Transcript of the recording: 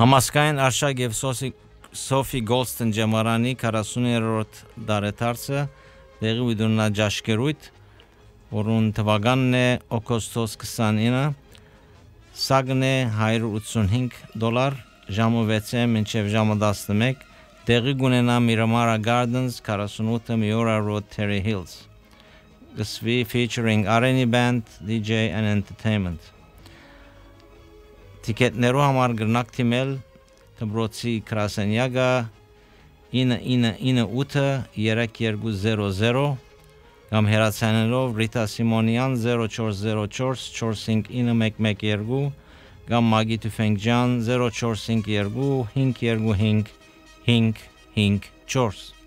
Համասկային Արշակ եւ Սոֆի Գոլստեն ջեմարանի 40-րդ դարեթարցը տեղի ունենա ջաշկերույթ, որուն թվականն է օգոստոս 29, սագն է $185, ժամը 6-ը մինչև ժամը 11, տեղի կունենա Miramar Gardens 48 Miura Road Terry Hills, գսվի featuring R&B band, DJ and entertainment. Տիկետներու համար գրնակ թիմել Դբրոցի Կրասենյագա 998-3200 կամ հեռացանելով Ռիտա Սիմոնյան 0404 4591112 կամ Մագի Թուֆենգջան 0452 525 554